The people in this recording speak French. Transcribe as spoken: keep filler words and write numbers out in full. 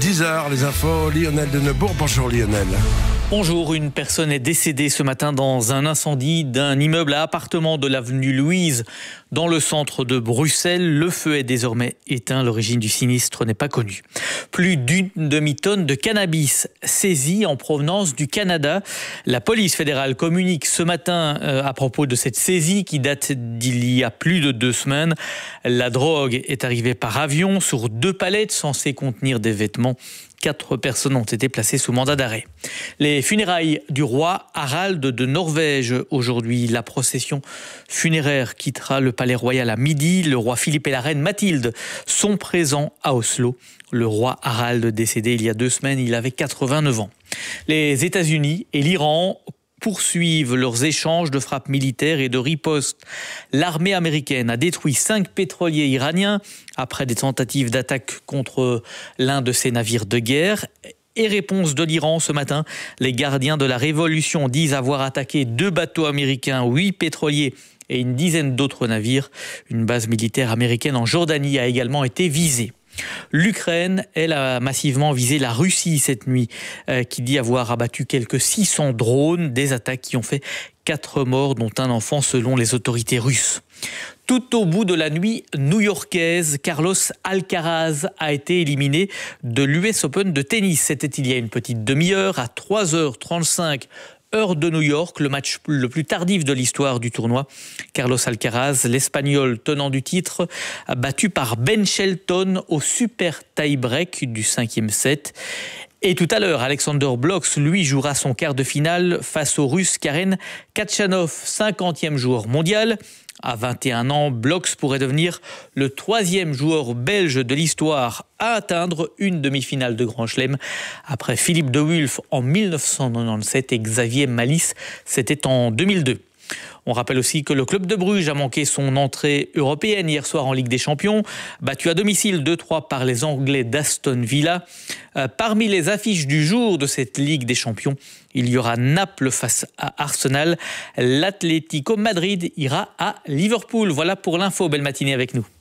dix heures, les infos, Lionel de Neubourg. Bonjour Lionel. Bonjour, une personne est décédée ce matin dans un incendie d'un immeuble à appartements de l'avenue Louise dans le centre de Bruxelles. Le feu est désormais éteint, l'origine du sinistre n'est pas connue. Plus d'une demi-tonne de cannabis saisie en provenance du Canada. La police fédérale communique ce matin euh, à propos de cette saisie qui date d'il y a plus de deux semaines. La drogue est arrivée par avion sur deux palettes censées contenir des vêtements. Quatre personnes ont été placées sous mandat d'arrêt. Les funérailles du roi Harald de Norvège aujourd'hui. La procession funéraire quittera le palais royal à midi. Le roi Philippe et la reine Mathilde sont présents à Oslo. Le roi Harald, décédé il y a deux semaines, il avait quatre-vingt-neuf ans. Les États-Unis et l'Iran poursuivent leurs échanges de frappes militaires et de ripostes. L'armée américaine a détruit cinq pétroliers iraniens après des tentatives d'attaque contre l'un de ses navires de guerre. Et réponse de l'Iran ce matin, les gardiens de la révolution disent avoir attaqué deux bateaux américains, huit pétroliers et une dizaine d'autres navires. Une base militaire américaine en Jordanie a également été visée. L'Ukraine, elle, a massivement visé la Russie cette nuit, euh, qui dit avoir abattu quelques six cents drones, des attaques qui ont fait quatre morts, dont un enfant selon les autorités russes. Tout au bout de la nuit new-yorkaise, Carlos Alcaraz a été éliminé de l'U S Open de tennis. C'était il y a une petite demi-heure, à trois heures trente-cinq heure de New York, le match le plus tardif de l'histoire du tournoi. Carlos Alcaraz, l'Espagnol tenant du titre, battu par Ben Shelton au super tie-break du cinquième set. Et tout à l'heure, Alexander Blok, lui, jouera son quart de finale face au Russe Karen Khachanov, cinquantième joueur mondial. À vingt et un ans, Blok pourrait devenir le troisième joueur belge de l'histoire à atteindre une demi-finale de Grand Chelem. Après Philippe de Wulf en mille neuf cent quatre-vingt-dix-sept et Xavier Malisse, c'était en deux mille deux. On rappelle aussi que le club de Bruges a manqué son entrée européenne hier soir en Ligue des Champions, battu à domicile deux trois par les Anglais d'Aston Villa. Euh, parmi les affiches du jour de cette Ligue des Champions, il y aura Naples face à Arsenal. L'Atlético Madrid ira à Liverpool. Voilà pour l'info. Belle matinée avec nous.